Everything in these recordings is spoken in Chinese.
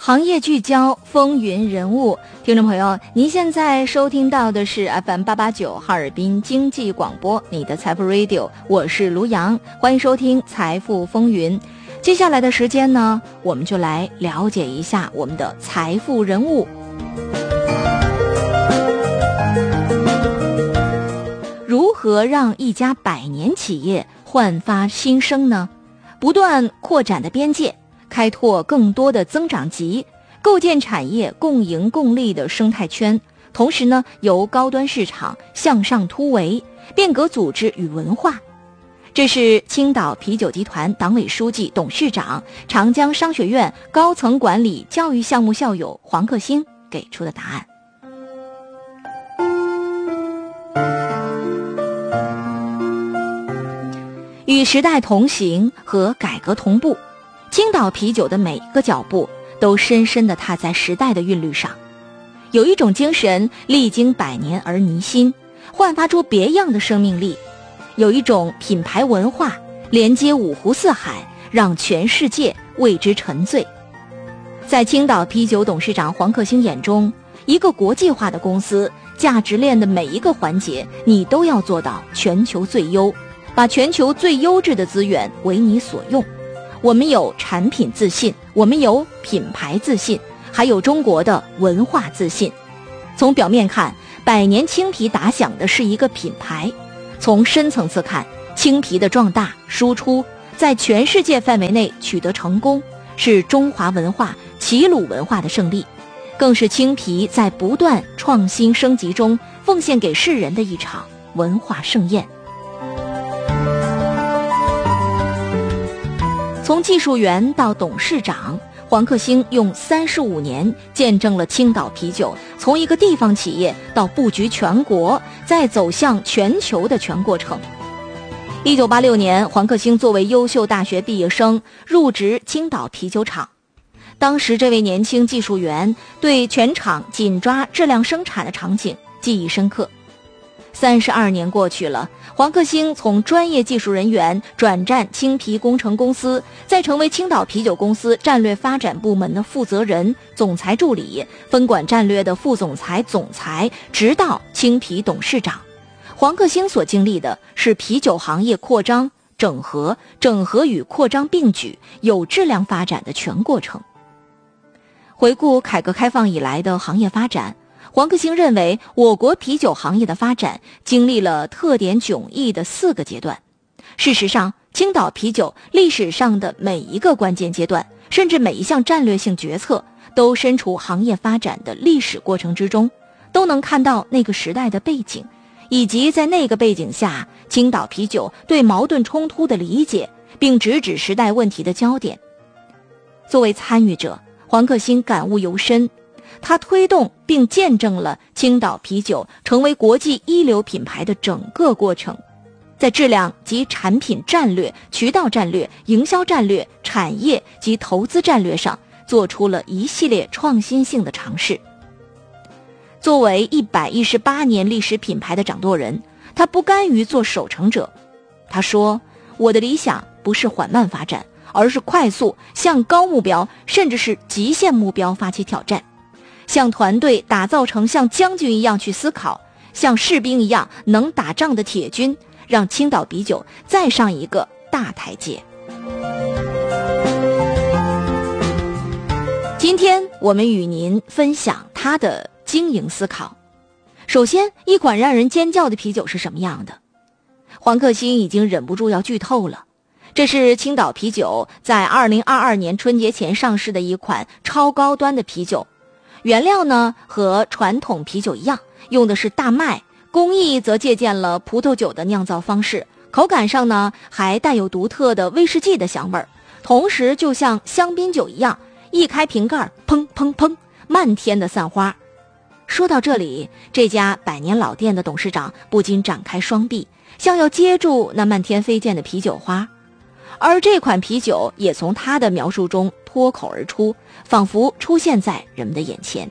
行业聚焦，风云人物。听众朋友，您现在收听到的是 FM889 哈尔滨经济广播，你的财富 Radio， 我是卢阳，欢迎收听财富风云。接下来的时间呢，我们就来了解一下我们的财富人物。如何让一家100年企业焕发新生呢？不断扩展的边界，开拓更多的增长极，构建产业共赢共利的生态圈，同时呢，由高端市场向上突围，变革组织与文化。这是青岛啤酒集团党委书记、董事长、长江商学院高层管理教育项目校友黄克兴给出的答案。与时代同行和改革同步，青岛啤酒的每一个脚步都深深地踏在时代的韵律上。有一种精神历经100年而弥新，焕发出别样的生命力。有一种品牌文化连接五湖四海，让全世界为之沉醉。在青岛啤酒董事长黄克兴眼中，一个国际化的公司，价值链的每一个环节你都要做到全球最优，把全球最优质的资源为你所用。我们有产品自信，我们有品牌自信，还有中国的文化自信。从表面看，100年青啤打响的是一个品牌；从深层次看，青啤的壮大输出在全世界范围内取得成功，是中华文化、齐鲁文化的胜利，更是青啤在不断创新升级中奉献给世人的一场文化盛宴。从技术员到董事长，黄克兴用35年见证了青岛啤酒从一个地方企业到布局全国，再走向全球的全过程。1986年，黄克兴作为优秀大学毕业生入职青岛啤酒厂。当时这位年轻技术员对全厂紧抓质量生产的场景记忆深刻。32年过去了，黄克兴从专业技术人员转战青啤工程公司，再成为青岛啤酒公司战略发展部门的负责人、总裁助理、分管战略的副总裁、总裁，直到青啤董事长。黄克兴所经历的是啤酒行业扩张、整合与扩张并举、有质量发展的全过程。回顾改革开放以来的行业发展，黄克兴认为，我国啤酒行业的发展经历了特点迥异的4个阶段。事实上，青岛啤酒历史上的每一个关键阶段，甚至每一项战略性决策，都身处行业发展的历史过程之中，都能看到那个时代的背景，以及在那个背景下，青岛啤酒对矛盾冲突的理解，并直指时代问题的焦点。作为参与者，黄克兴感悟尤深。他推动并见证了青岛啤酒成为国际一流品牌的整个过程，在质量及产品战略、渠道战略、营销战略、产业及投资战略上做出了一系列创新性的尝试。作为118年历史品牌的掌舵人，他不甘于做守成者。他说，我的理想不是缓慢发展，而是快速向高目标甚至是极限目标发起挑战，向团队打造成像将军一样去思考，像士兵一样能打仗的铁军，让青岛啤酒再上一个大台阶。今天我们与您分享他的经营思考。首先，一款让人尖叫的啤酒是什么样的？黄克兴已经忍不住要剧透了。这是青岛啤酒在2022年春节前上市的一款超高端的啤酒。原料呢和传统啤酒一样，用的是大麦，工艺则借鉴了葡萄酒的酿造方式，口感上呢还带有独特的威士忌的香味儿，同时就像香槟酒一样，一开瓶盖，砰砰砰，漫天的散花。说到这里，这家100年老店的董事长不禁展开双臂，像要接住那漫天飞溅的啤酒花。而这款啤酒也从他的描述中脱口而出，仿佛出现在人们的眼前。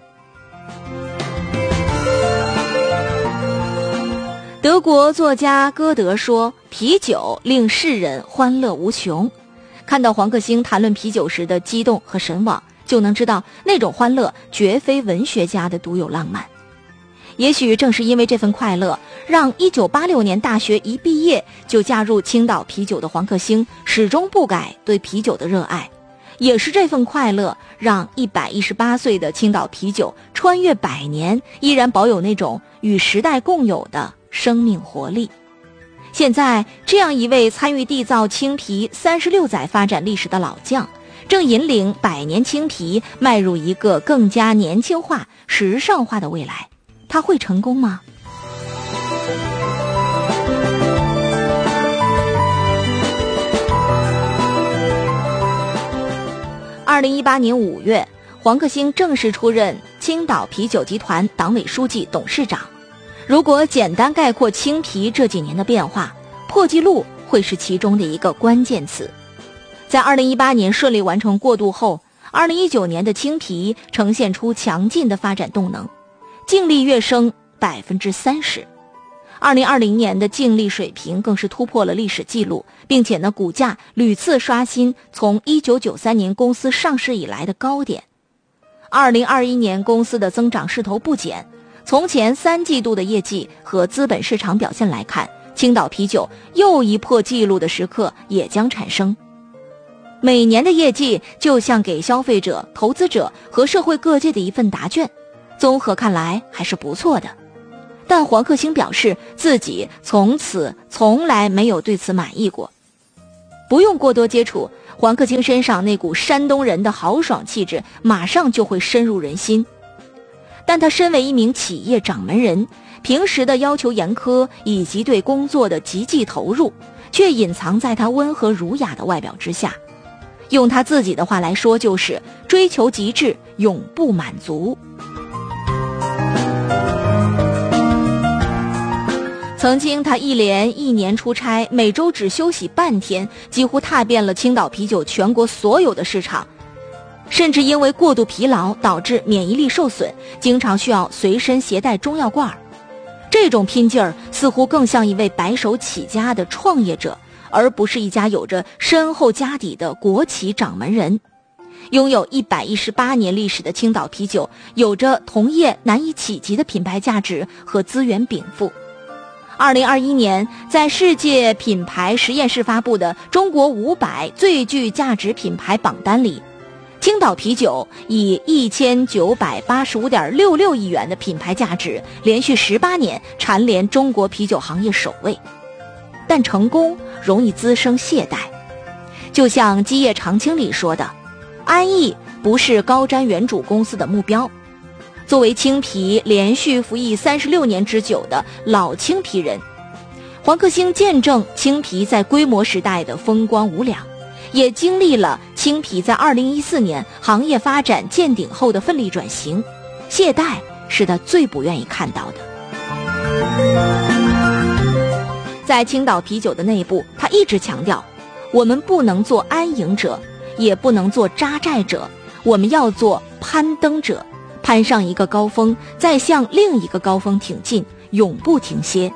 德国作家歌德说，啤酒令世人欢乐无穷。看到黄克兴谈论啤酒时的激动和神往， 就能知道那种欢乐绝非文学家的独有浪漫。也许正是因为这份快乐，让1986年大学一毕业就加入青岛啤酒的黄克兴始终不改对啤酒的热爱。也是这份快乐，让118岁的青岛啤酒穿越100年，依然保有那种与时代共有的生命活力。现在，这样一位参与缔造青啤36载发展历史的老将，正引领100年青啤迈入一个更加年轻化、时尚化的未来。他会成功吗？2018年5月，黄克兴正式出任青岛啤酒集团党委书记、董事长。如果简单概括青啤这几年的变化，破纪录会是其中的一个关键词。在2018年顺利完成过渡后，2019年的青啤呈现出强劲的发展动能，净利跃升30%。2020年的净利水平更是突破了历史记录，并且股价屡次刷新从1993年公司上市以来的高点。2021年公司的增长势头不减，从前3季度的业绩和资本市场表现来看，青岛啤酒又一破纪录的时刻也将产生。每年的业绩就像给消费者、投资者和社会各界的一份答卷，综合看来还是不错的。但黄克兴表示自己从来没有对此满意过。不用过多接触，黄克兴身上那股山东人的豪爽气质马上就会深入人心。但他身为一名企业掌门人，平时的要求严苛以及对工作的极其投入，却隐藏在他温和儒雅的外表之下。用他自己的话来说，就是追求极致，永不满足。曾经他一连1年出差，每周只休息半天，几乎踏遍了青岛啤酒全国所有的市场，甚至因为过度疲劳导致免疫力受损，经常需要随身携带中药罐。这种拼劲儿似乎更像一位白手起家的创业者，而不是一家有着深厚家底的国企掌门人。拥有118年历史的青岛啤酒，有着同业难以企及的品牌价值和资源禀赋。2021年，在世界品牌实验室发布的中国500最具价值品牌榜单里，青岛啤酒以1985.66亿元的品牌价值，连续18年蝉联中国啤酒行业首位。但成功容易滋生懈怠，就像基业常青里说的，安逸不是高瞻远瞩公司的目标。作为青啤连续服役36年之久的老青啤人，黄克兴见证青啤在规模时代的风光无两，也经历了青啤在2014年行业发展见顶后的奋力转型。懈怠是他最不愿意看到的。在青岛啤酒的内部，他一直强调，我们不能做安营者，也不能做扎寨者，我们要做攀登者，攀上一个高峰，再向另一个高峰挺进，永不停歇。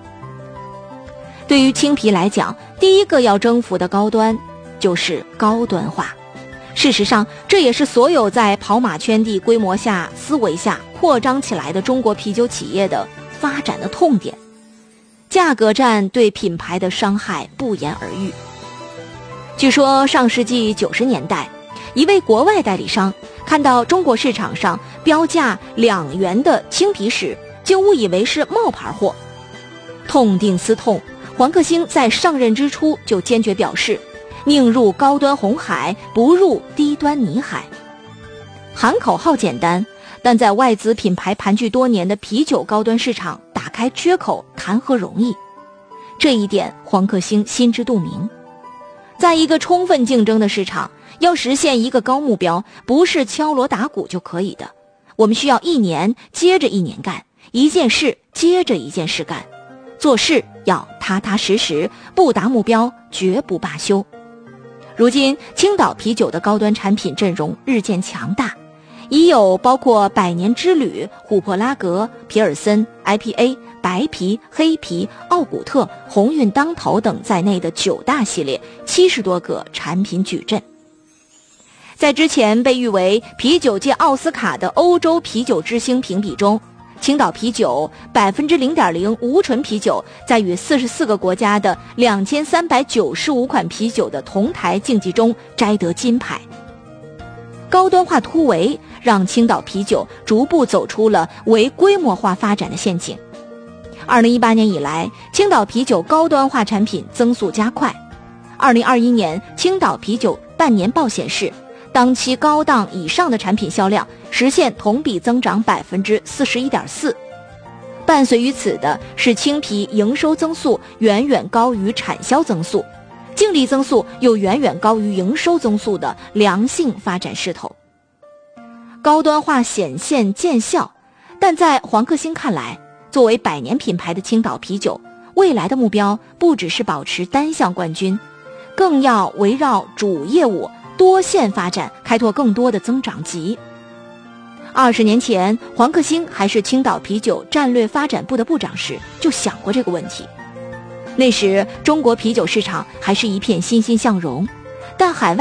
对于青啤来讲，第一个要征服的高端就是高端化。事实上，这也是所有在跑马圈地规模下思维下扩张起来的中国啤酒企业的发展的痛点。价格战对品牌的伤害不言而喻。据说上世纪90年代，一位国外代理商看到中国市场上标价2元的青啤时，竟误以为是冒牌货。痛定思痛，黄克兴在上任之初就坚决表示，宁入高端红海，不入低端泥海。喊口号简单，但在外资品牌盘踞多年的啤酒高端市场打开缺口谈何容易。这一点黄克兴心知肚明。在一个充分竞争的市场，要实现一个高目标，不是敲锣打鼓就可以的。我们需要1年接着1年干，一件事接着一件事干，做事要踏踏实实，不达目标绝不罢休。如今青岛啤酒的高端产品阵容日渐强大，已有包括百年之旅、琥珀拉格、皮尔森、IPA、白啤、黑啤、奥古特、鸿运当头等在内的9大系列70多个产品矩阵。 在之前被誉为啤酒界奥斯卡的欧洲啤酒之星评比中，青岛啤酒 0.0% 无醇啤酒在与44个国家的2395款啤酒的同台竞技中摘得金牌。高端化突围让青岛啤酒逐步走出了为规模化发展的陷阱。2018年以来，青岛啤酒高端化产品增速加快。2021年青岛啤酒半年报显示，当期高档以上的产品销量实现同比增长 41.4%。 伴随于此的是青啤营收增速远远高于产销增速，净利增速又远远高于营收增速的良性发展势头。高端化显现见效，但在黄克兴看来，作为100年品牌的青岛啤酒，未来的目标不只是保持单项冠军，更要围绕主业务多线发展，开拓更多的增长极。20年前，黄克兴还是青岛啤酒战略发展部的部长时，就想过这个问题。那时中国啤酒市场还是一片欣欣向荣，但海外